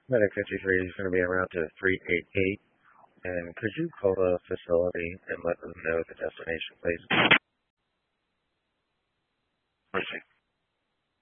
Medic 53 is going to be en route to 388. And could you call the facility and let them know the destination, please?